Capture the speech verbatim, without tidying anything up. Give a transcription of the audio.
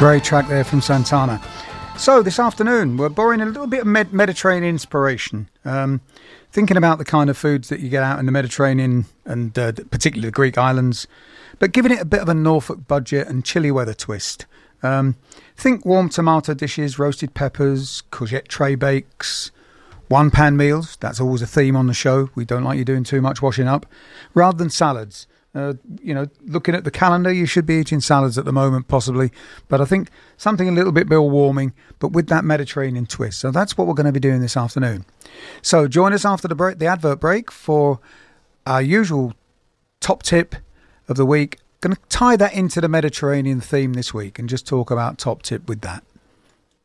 Great track there from Santana. So this afternoon we're borrowing a little bit of med- Mediterranean inspiration, um, thinking about the kind of foods that you get out in the Mediterranean and uh, particularly the Greek islands, but giving it a bit of a Norfolk budget and chilly weather twist. Um, think warm tomato dishes, roasted peppers, courgette tray bakes, one-pan meals. That's always a theme on the show. We don't like you doing too much washing up. Rather than salads. Uh, you know, looking at the calendar, you should be eating salads at the moment, possibly. But I think something a little bit more warming, but with that Mediterranean twist. So that's what we're going to be doing this afternoon. So join us after the break, the advert break, for our usual top tip of the week. Going to tie that into the Mediterranean theme this week and just talk about top tip with that.